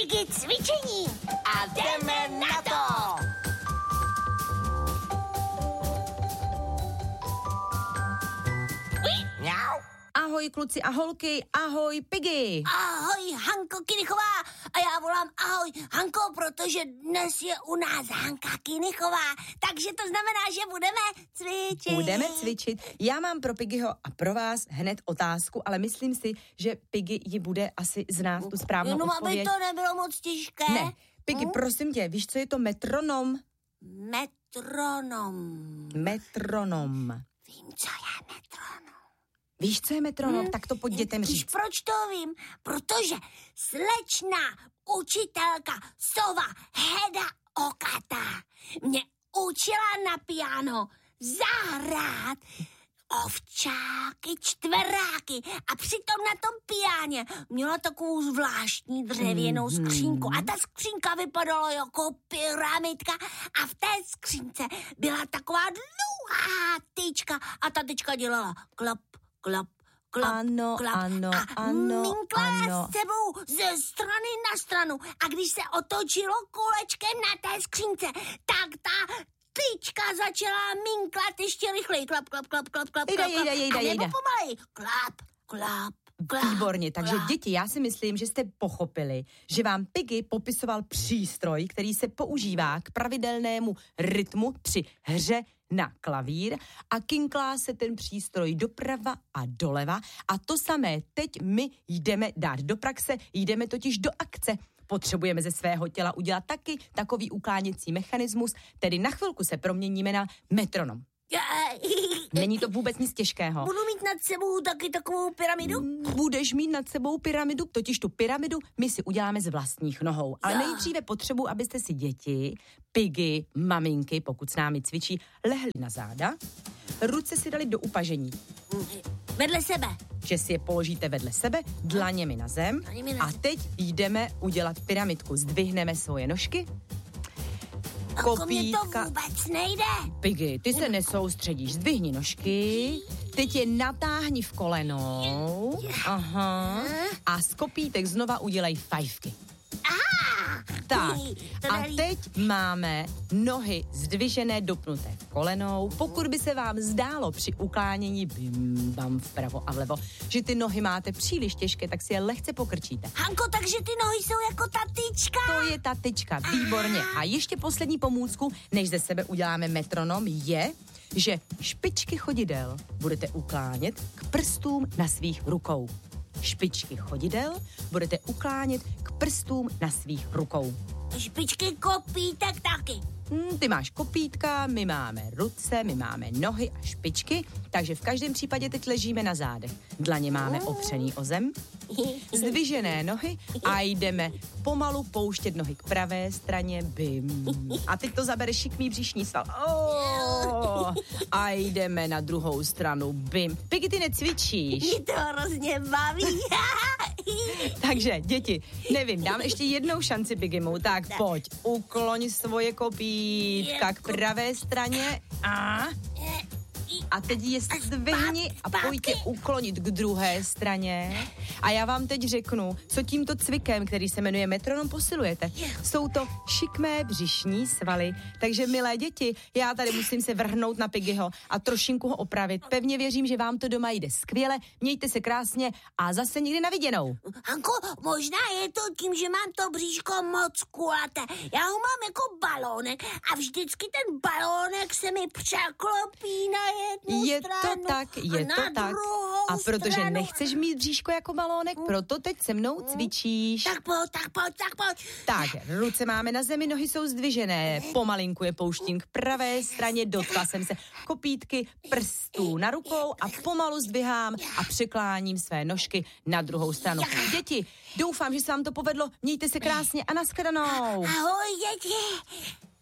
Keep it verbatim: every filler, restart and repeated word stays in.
Piggy cvičení a jdeme na to! Mňau. Ahoj kluci a holky, ahoj Piggy. Ahoj Hanko Kinichová a já volám ahoj Hanko, protože dnes je u nás Hanka Kinichová, takže to znamená, že budeme cvičit. Budeme cvičit. Já mám pro Piggyho a pro vás hned otázku, ale myslím si, že Piggy ji bude asi znát tu správnou Jenom odpověď. aby to nebylo moc těžké. Ne, Piggy, hm? prosím tě, víš, co je to metronom? Metronom. Metronom. Vím, co je metronom. Víš, co je metronom? Hm? Tak to pojď dětem Víš, říct. proč to vím? Protože slečna učitelka Sova Heda Okata mě učila na piano zahrát ovčáky, čtveráky a přitom na tom piáně měla takovou zvláštní dřevěnou mm-hmm. skřínku a ta skřínka vypadala jako pyramidka a v té skřínce byla taková dlouhá tyčka a ta tyčka dělala klap, klap, klap, Ano, klap ano, a ano, minkla ano. s sebou ze strany na stranu a když se otočilo kolečkem na té skřínce, tak ta tyčka začala minklat ještě rychleji. Klap, klap, klap, klap, klap, Jejda, klap, jejda, jejda, a nebo jejda. pomalej. Klap, klap, klap. Výborně, takže klap. děti, já si myslím, že jste pochopili, že vám Piggy popisoval přístroj, který se používá k pravidelnému rytmu při hře na klavír a kinklá se ten přístroj doprava a doleva a to samé teď my jdeme dát do praxe, jdeme totiž do akce. Potřebujeme ze svého těla udělat taky takový ukláněcí mechanismus, tedy na chvilku se proměníme na metronom. Není to vůbec nic těžkého. Budu mít nad sebou taky takovou pyramidu? Budeš mít nad sebou pyramidu, totiž tu pyramidu my si uděláme z vlastních nohou. Ale Jo. nejdříve potřebuji, abyste si děti, Piggy, maminky, pokud s námi cvičí, lehli na záda, ruce si dali do upažení. Vedle sebe. Že si je položíte vedle sebe, dlaněmi na zem Dlaněmi na a zem. teď jdeme udělat pyramidku. Zdvihneme svoje nožky, Jako mě to kopítka. vůbec nejde. Piggy, ty se nesoustředíš, zdvihni nožky, teď je natáhni v kolenou, aha, a z kopítek znova udělej fajfky. Tak, a teď máme nohy zdvižené, dopnuté v kolenou. Pokud by se vám zdálo při uklánění bim, bam, vpravo a vlevo, že ty nohy máte příliš těžké, tak si je lehce pokrčíte. Hanko, takže ty nohy jsou jako ta tyčka. To je ta tyčka, výborně. A ještě poslední pomůcku, než ze sebe uděláme metronom, je, že špičky chodidel budete uklánět k prstům na svých rukou. Špičky chodidel budete uklánět k prstům na svých rukou. Špičky kopítek taky. Hmm, ty máš kopítka, my máme ruce, my máme nohy a špičky, takže v každém případě teď ležíme na zádech. Dlaně máme opřený o zem, zdvižené nohy a jdeme pomalu pouštět nohy k pravé straně, bim. A teď to zabere šikmý břišní sval. Oh, a jdeme na druhou stranu, bim. Piggy, ty necvičíš. Mě to hrozně baví. Takže, děti, nevím, dám ještě jednou šanci Piggymu, tak pojď, ukloň svoje kopítka k pravé straně a... A teď je zdvihni a pojďte uklonit k druhé straně. A já vám teď řeknu, co tímto cvikem, který se jmenuje metronom, posilujete. Jsou to šikmé břišní svaly. Takže, milé děti, já tady musím se vrhnout na Piggyho a trošinku ho opravit. Pevně věřím, že vám to doma jde skvěle. Mějte se krásně a zase někdy na viděnou. Hanko, možná je to tím, že mám to bříško moc kulaté. Já ho mám jako balónek a vždycky ten balónek se mi překlopí na jednu Je stranu to tak, je a to na tak. druhou A protože stranu. nechceš mít bříško jako balónek, proto teď se mnou cvičíš. Tak pojď, tak pojď, tak pojď. Tak, ruce máme na zemi, nohy jsou zdvižené, pomalinku je pouštím k pravé straně, dotkla jsem se kopítky prstů na rukou a pomalu zdvihám a překláním své nožky na druhou stranu. Děti, doufám, že se vám to povedlo, mějte se krásně a nashledanou. Ahoj, děti.